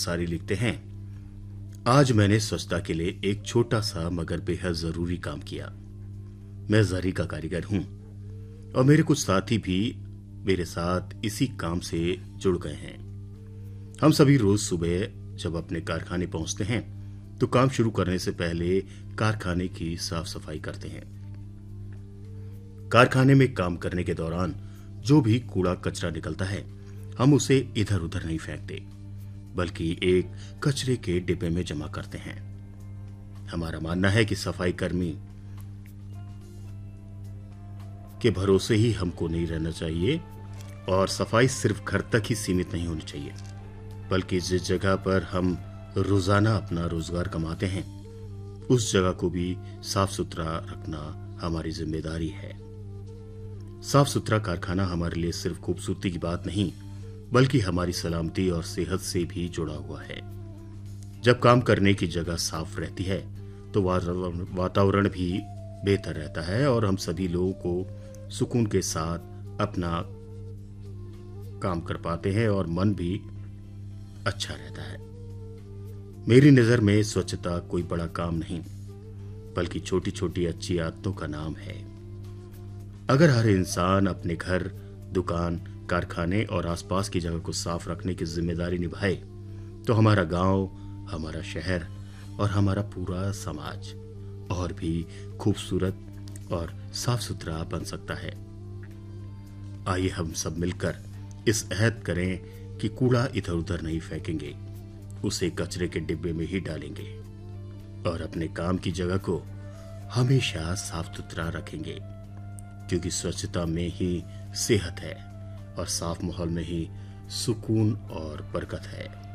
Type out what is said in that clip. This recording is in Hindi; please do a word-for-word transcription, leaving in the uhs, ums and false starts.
अंसारी लिखते हैं, आज मैंने स्वच्छता के लिए एक छोटा सा मगर बेहद जरूरी काम किया। मैं जरी का कारीगर हूं और मेरे कुछ साथी भी मेरे साथ इसी काम से जुड़ गए हैं। हम सभी रोज सुबह जब अपने कारखाने पहुंचते हैं तो काम शुरू करने से पहले कारखाने की साफ सफाई करते हैं। कारखाने में काम करने के दौरान जो भी कूड़ा कचरा निकलता है हम उसे इधर उधर नहीं फेंकते, बल्कि एक कचरे के डिब्बे में जमा करते हैं। हमारा मानना है कि सफाई कर्मी के भरोसे ही हमको नहीं रहना चाहिए और सफाई सिर्फ घर तक ही सीमित नहीं होनी चाहिए, बल्कि जिस जगह पर हम रोजाना अपना रोजगार कमाते हैं उस जगह को भी साफ सुथरा रखना हमारी जिम्मेदारी है। साफ सुथरा कारखाना हमारे लिए सिर्फ खूबसूरती की बात नहीं, बल्कि हमारी सलामती और सेहत से भी जुड़ा हुआ है। जब काम करने की जगह साफ रहती है तो वातावरण भी बेहतर रहता है और हम सभी लोगों को सुकून के साथ अपना काम कर पाते हैं और मन भी अच्छा रहता है। मेरी नजर में स्वच्छता कोई बड़ा काम नहीं, बल्कि छोटी छोटी अच्छी आदतों का नाम है। अगर हर इंसान अपने घर, दुकान, कारखाने और आसपास की जगह को साफ रखने की जिम्मेदारी निभाए तो हमारा गांव, हमारा शहर और हमारा पूरा समाज और भी खूबसूरत और साफ सुथरा बन सकता है। आइए हम सब मिलकर इस अहद करें कि कूड़ा इधर उधर नहीं फेंकेंगे, उसे कचरे के डिब्बे में ही डालेंगे और अपने काम की जगह को हमेशा साफ सुथरा रखेंगे, क्योंकि स्वच्छता में ही सेहत है और साफ माहौल में ही सुकून और बरकत है।